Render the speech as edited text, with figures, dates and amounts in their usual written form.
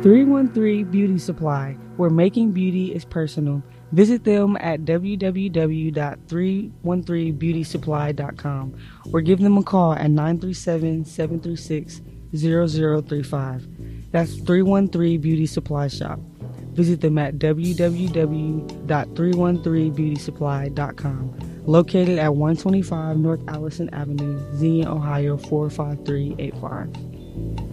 313 Beauty Supply, where making beauty is personal. Visit them at www.313beautysupply.com or give them a call at 937-736-0035. That's 313 Beauty Supply Shop. Visit them at www.313beautysupply.com. Located at 125 North Allison Avenue, Xenia, Ohio 45385.